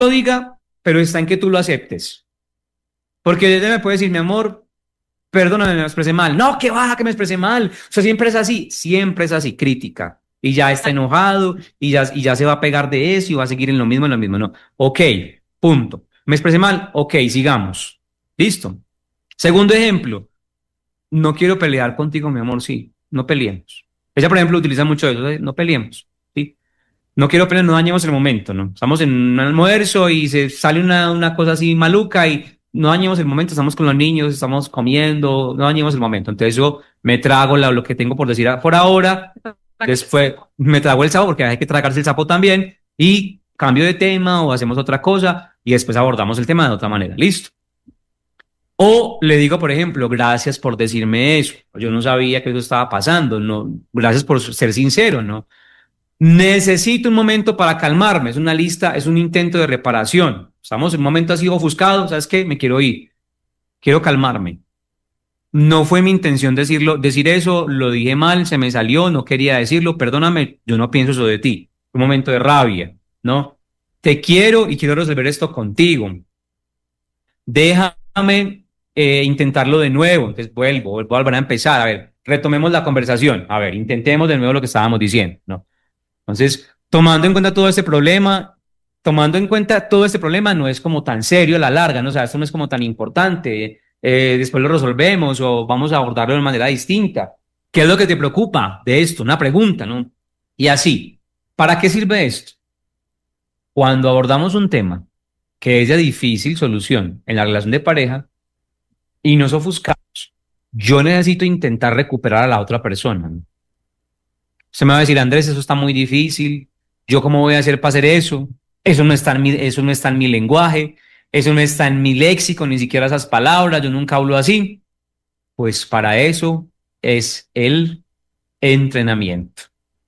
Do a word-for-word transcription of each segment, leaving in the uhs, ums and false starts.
lo diga, pero está en que tú lo aceptes. Porque ella me puede decir, mi amor, perdóname, me expresé mal. No, que baja, que me expresé mal. O sea, siempre es así, siempre es así, crítica. Y ya está enojado y ya, y ya se va a pegar de eso y va a seguir en lo mismo, en lo mismo. No. Ok, punto. Me expresé mal, ok, sigamos. Listo. Segundo ejemplo, no quiero pelear contigo, mi amor, sí, no peleemos. Ella, por ejemplo, utiliza mucho eso, ¿eh? No peleemos, ¿sí? No quiero pelear, no dañemos el momento, ¿no? Estamos en un almuerzo y se sale una, una cosa así maluca y no dañemos el momento, estamos con los niños, estamos comiendo, no dañemos el momento. Entonces yo me trago la, lo que tengo por decir por ahora, después me trago el sapo porque hay que tragarse el sapo también y cambio de tema o hacemos otra cosa y después abordamos el tema de otra manera. Listo. O le digo, por ejemplo, gracias por decirme eso. Yo no sabía que eso estaba pasando. No, gracias por ser sincero, ¿no? Necesito un momento para calmarme. Es una lista, es un intento de reparación. Estamos en un momento así ofuscado. ¿Sabes qué? Me quiero ir. Quiero calmarme. No fue mi intención decirlo, decir eso. Lo dije mal, se me salió. No quería decirlo. Perdóname. Yo no pienso eso de ti. Un momento de rabia, ¿no? Te quiero y quiero resolver esto contigo. Déjame eh, intentarlo de nuevo. Entonces vuelvo, vuelvo a volver a empezar. A ver, retomemos la conversación. A ver, intentemos de nuevo lo que estábamos diciendo, ¿no? Entonces, tomando en cuenta todo este problema, tomando en cuenta todo este problema, no es como tan serio a la larga, ¿no? O sea, esto no es como tan importante. Eh, después lo resolvemos o vamos a abordarlo de manera distinta. ¿Qué es lo que te preocupa de esto? Una pregunta, ¿no? Y así, ¿para qué sirve esto? Cuando abordamos un tema que es de difícil solución en la relación de pareja y nos ofuscamos, yo necesito intentar recuperar a la otra persona, ¿no? Usted me va a decir, Andrés, eso está muy difícil. ¿Yo cómo voy a hacer para hacer eso? Eso no está en mi, eso no está en mi lenguaje, eso no está en mi léxico, ni siquiera esas palabras, yo nunca hablo así. Pues para eso es el entrenamiento.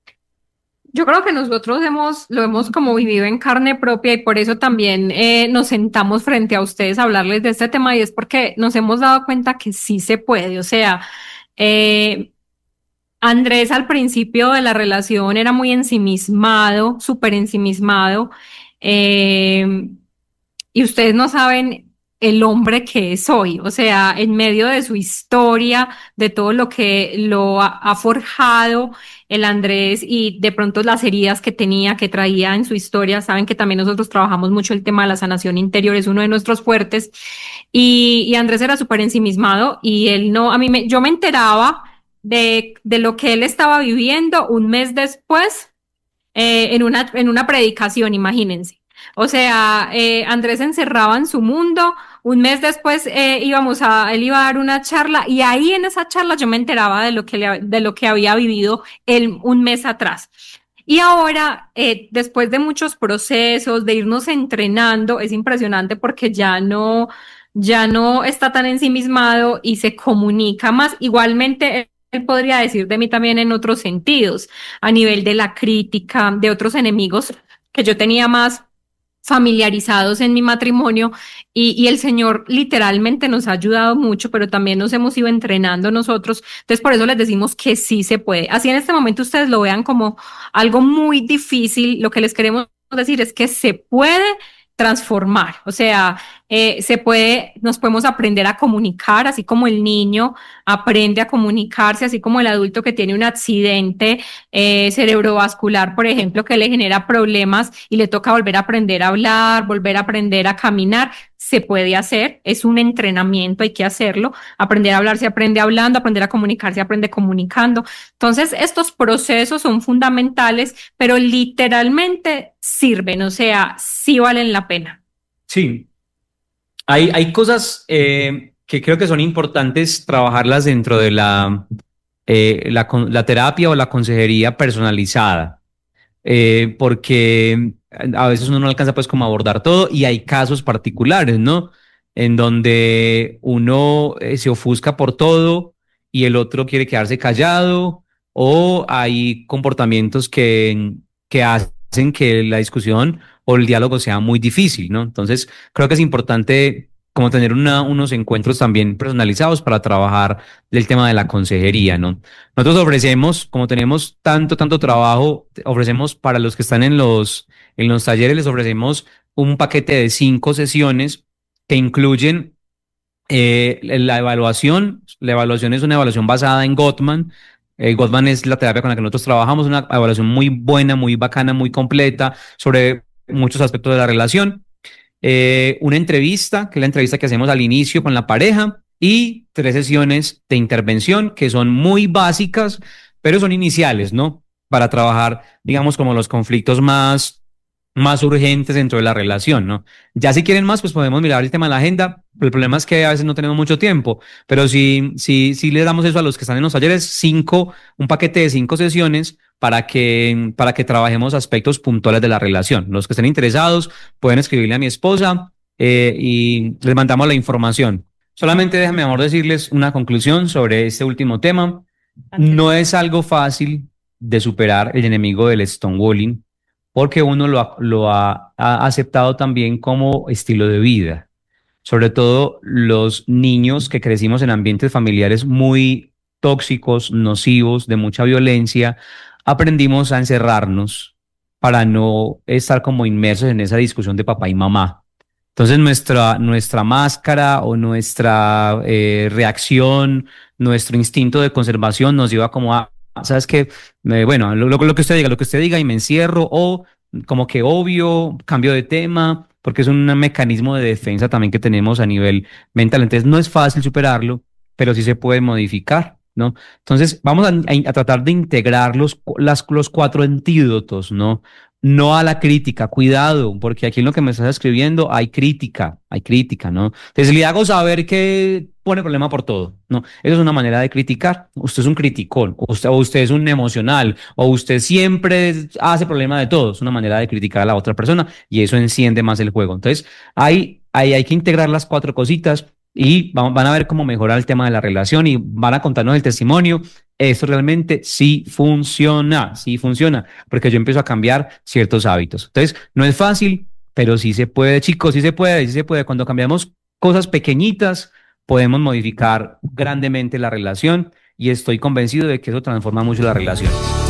Yo creo que nosotros hemos, lo hemos como vivido en carne propia y por eso también eh, nos sentamos frente a ustedes a hablarles de este tema y es porque nos hemos dado cuenta que sí se puede. O sea, eh, Andrés al principio de la relación era muy ensimismado, súper ensimismado, eh, y ustedes no saben el hombre que es hoy, o sea, en medio de su historia, de todo lo que lo ha, ha forjado el Andrés y de pronto las heridas que tenía, que traía en su historia, saben que también nosotros trabajamos mucho el tema de la sanación interior, es uno de nuestros fuertes, y, y Andrés era súper ensimismado y él no, a mí me, yo me enteraba de, de lo que él estaba viviendo un mes después eh, en una, en una predicación, imagínense. O sea, eh, Andrés se encerraba en su mundo, un mes después eh, íbamos a, él iba a dar una charla y ahí en esa charla yo me enteraba de lo que, le, de lo que había vivido él un mes atrás. Y ahora, eh, después de muchos procesos, de irnos entrenando, es impresionante porque ya no, ya no está tan ensimismado y se comunica más. Igualmente, él podría decir de mí también en otros sentidos, a nivel de la crítica, de otros enemigos que yo tenía más familiarizados en mi matrimonio y, y el Señor literalmente nos ha ayudado mucho, pero también nos hemos ido entrenando nosotros. Entonces, por eso les decimos que sí se puede. Así en este momento ustedes lo vean como algo muy difícil, lo que les queremos decir es que se puede transformar, o sea, eh, se puede, nos podemos aprender a comunicar, así como el niño aprende a comunicarse, así como el adulto que tiene un accidente eh, cerebrovascular, por ejemplo, que le genera problemas y le toca volver a aprender a hablar, volver a aprender a caminar, se puede hacer, es un entrenamiento, hay que hacerlo, aprender a hablar se aprende hablando, aprender a comunicar se aprende comunicando. Entonces, estos procesos son fundamentales, pero literalmente sirven, o sea, sí valen la pena. Sí, hay, hay cosas eh, que creo que son importantes trabajarlas dentro de la, eh, la, con- la terapia o la consejería personalizada, eh, porque a veces uno no alcanza pues como a abordar todo y hay casos particulares, ¿no? En donde uno eh, se ofusca por todo y el otro quiere quedarse callado o hay comportamientos que, que hacen que la discusión o el diálogo sea muy difícil, ¿no? Entonces, creo que es importante como tener una, unos encuentros también personalizados para trabajar el tema de la consejería, ¿no? Nosotros ofrecemos, como tenemos tanto, tanto trabajo, ofrecemos para los que están en los, en los talleres, les ofrecemos un paquete de cinco sesiones que incluyen eh, la evaluación. La evaluación es una evaluación basada en Gottman. Eh, Gottman es la terapia con la que nosotros trabajamos, una evaluación muy buena, muy bacana, muy completa sobre muchos aspectos de la relación. Eh, una entrevista, que es la entrevista que hacemos al inicio con la pareja, y tres sesiones de intervención que son muy básicas, pero son iniciales, ¿no? Para trabajar, digamos, como los conflictos más más urgentes dentro de la relación, ¿no? Ya si quieren más, pues podemos mirar el tema de la agenda. El problema es que a veces no tenemos mucho tiempo, pero si, si, si le damos eso a los que están en los talleres, cinco, un paquete de cinco sesiones para que, para que trabajemos aspectos puntuales de la relación. Los que estén interesados pueden escribirle a mi esposa eh, y les mandamos la información. Solamente déjame, amor, decirles una conclusión sobre este último tema. No es algo fácil de superar el enemigo del stonewalling, porque uno lo ha, lo ha, ha aceptado también como estilo de vida. Sobre todo los niños que crecimos en ambientes familiares muy tóxicos, nocivos, de mucha violencia, aprendimos a encerrarnos para no estar como inmersos en esa discusión de papá y mamá. Entonces nuestra, nuestra máscara o nuestra eh, reacción, nuestro instinto de conservación nos lleva como a, ¿sabes qué? Eh, bueno, lo, lo, lo que usted diga, lo que usted diga y me encierro, o como que obvio, cambio de tema, porque es un mecanismo de defensa también que tenemos a nivel mental. Entonces no es fácil superarlo, pero sí se puede modificar, ¿no? Entonces vamos a, a, a tratar de integrar los, las, los cuatro antídotos, ¿no? No a la crítica, cuidado, porque aquí en lo que me estás escribiendo hay crítica, hay crítica, ¿no? Entonces le hago saber que pone problema por todo, ¿no? Eso es una manera de criticar. Usted es un criticón, o usted, o usted es un emocional, o usted siempre hace problema de todo. Es una manera de criticar a la otra persona y eso enciende más el juego. Entonces, hay, hay, hay que integrar las cuatro cositas y van, van a ver cómo mejorar el tema de la relación y van a contarnos el testimonio. Eso realmente sí funciona, sí funciona, porque yo empiezo a cambiar ciertos hábitos. Entonces, no es fácil, pero sí se puede, chicos, sí se puede, sí se puede. Cuando cambiamos cosas pequeñitas, podemos modificar grandemente la relación y estoy convencido de que eso transforma mucho las relaciones.